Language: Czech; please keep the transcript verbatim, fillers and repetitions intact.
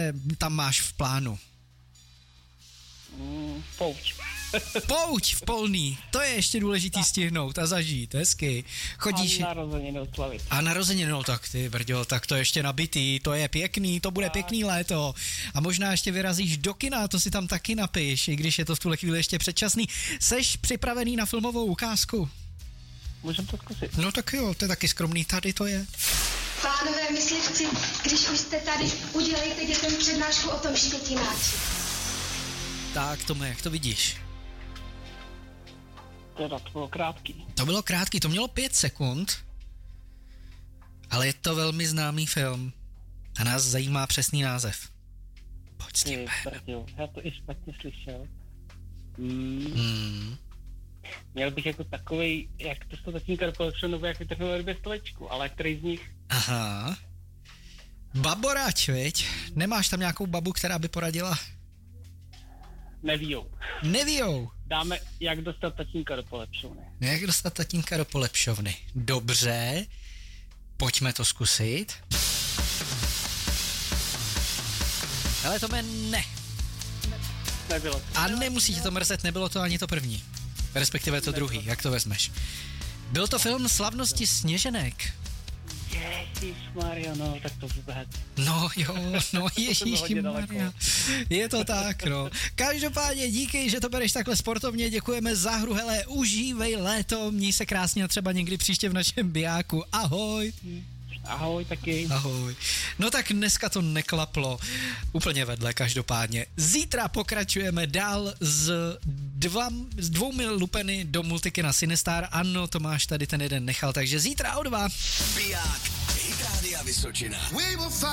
ještě tam máš v plánu? Mm, pouť. Pouť v Polný, to je ještě důležitý stihnout a zažít, hezky. Chodíš... A narozeniny oslavit. A narozeniny, no tak ty brďo, tak to ještě nabitý, to je pěkný, to bude a... pěkný léto. A možná ještě vyrazíš do kina, to si tam taky napiš, i když je to v tuhle chvíli ještě předčasný. Seš připravený na filmovou ukázku? Můžem to zkusit. No tak jo, to je taky skromný, tady to je. Pánové myslivci, když už jste tady, udělejte dětem přednášku o tom štětináči. Tak, Tome, jak to vidíš? Teda to bylo krátký. To bylo krátký, to mělo pět sekund, ale je to velmi známý film a nás zajímá přesný název. Pojď s tím. Já to i špatně slyšel. Hmm. Hmm. Měl bych jako takovej, jak to jsou tatínka do Polepšovu, jak vytrhнули dvě stolečku, ale který z nich? Aha. Baboráč, viď? Nemáš tam nějakou babu, která by poradila? Nevíjou. Nevíjou. Dáme, jak dostat tatínka do Polepšovny. Jak dostat tatínka do Polepšovny. Dobře, pojďme to zkusit. Ale Tome, ne. Nebylo to. A nemusí tě to mrzet, nebylo to ani to první. Respektive to druhý, jak to vezmeš. Byl to film Slavnosti sněženek. Ježišmarja, no, tak to vůbec. No jo, no ježišmarja. Je to tak, no. Každopádně díky, že to bereš takhle sportovně, děkujeme za hru, hele, užívej léto, měj se krásně a třeba někdy příště v našem bijáku. Ahoj. Ahoj taky. Ahoj. No tak dneska to neklaplo úplně vedle každopádně. Zítra pokračujeme dál z, dva, z dvoumi lupeny do multikina Cinestar. Ano, Tomáš tady ten jeden nechal, takže zítra o dva. Biják, Hit Rádia Vysočina.